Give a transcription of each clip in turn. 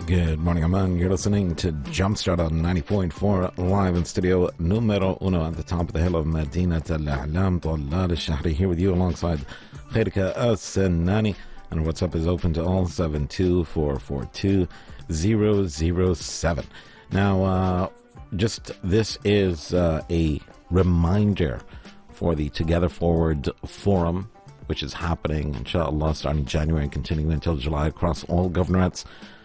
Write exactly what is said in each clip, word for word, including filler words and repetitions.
Good morning, Amman. You're listening to Jumpstart on ninety point four live in studio numero uno at the top of the hill of Madinat Al-A'lam, Talal Al-Shahri, here with you alongside Khairika As-Sannani. And WhatsApp is open to all, seven two four four two zero zero seven. Now, uh, just this is uh, a reminder for the Together Forward Forum, which is happening, inshallah, starting January and continuing until July across all governorates.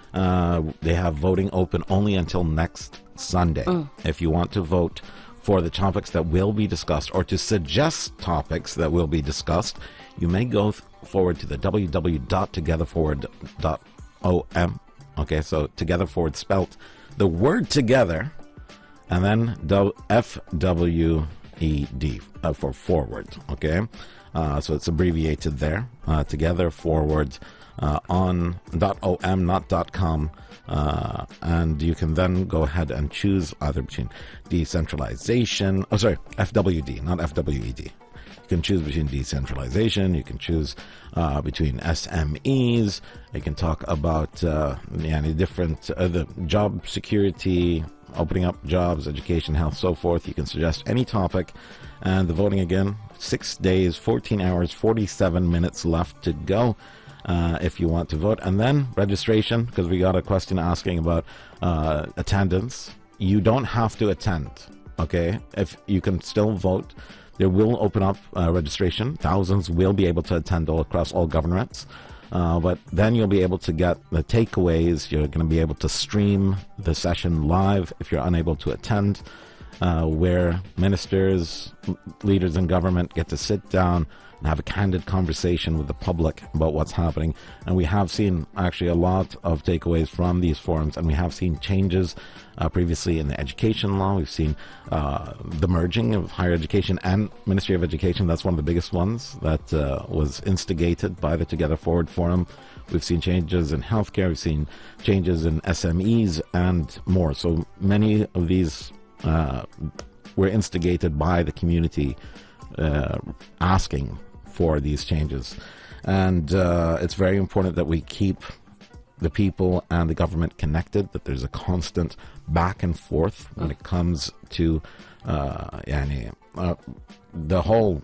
Uh, they have voting open only until next Sunday. Mm. If you want to vote for the topics that will be discussed or to suggest topics that will be discussed, you may go th- forward to the w w w dot together forward dot o m. Okay, so Together Forward spelt the word together and then F W E D uh, for forward. Okay, uh, so it's abbreviated there. Uh, Together Forward. Uh, on .om, not .com, uh, and you can then go ahead and choose either between decentralization, oh sorry, F W D, not F W E D. You can choose between decentralization, you can choose uh, between S M Es, you can talk about uh, yeah, different, uh, the job security, opening up jobs, education, health, so forth. You can suggest any topic, and the voting again, six days, fourteen hours, forty-seven minutes left to go. Uh, if you want to vote, and then registration, because we got a question asking about uh, attendance. You don't have to attend, okay? If you can still vote, there will open up uh, registration. Thousands will be able to attend all across all governorates, uh, but then you'll be able to get the takeaways. You're going to be able to stream the session live if you're unable to attend, uh, where ministers, leaders in government get to sit down and have a candid conversation with the public about what's happening. And we have seen actually a lot of takeaways from these forums, and we have seen changes uh, previously in the education law. We've seen uh, the merging of higher education and Ministry of Education. That's one of the biggest ones that uh, was instigated by the Together Forward Forum. We've seen changes in healthcare, we've seen changes in S M Es and more. So many of these uh, were instigated by the community uh, asking for these changes. And uh, it's very important that we keep the people and the government connected, that there's a constant back and forth when it comes to uh, yani, uh, the whole...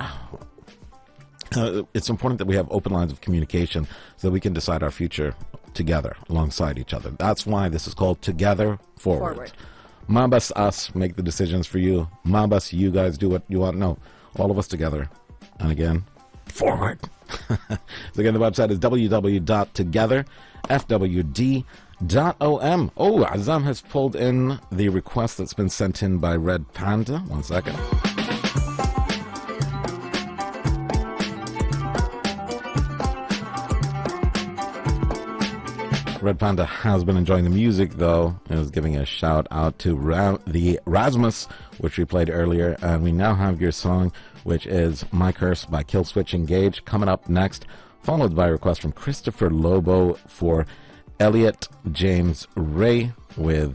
Uh, it's important that we have open lines of communication so that we can decide our future together, alongside each other. That's why this is called Together Forward. Forward. Mabas us make the decisions for you. Mabas you guys do what you want. No, all of us together. And again, forward. So again, the website is w w w dot together f w d dot o m. Oh, Azam has pulled in the request that's been sent in by Red Panda. One second. Red Panda has been enjoying the music, though. It was giving a shout out to Ra- the Rasmus, which we played earlier. And we now have your song, which is My Curse by Killswitch Engage, coming up next, followed by a request from Christopher Lobo for Elliot James Ray with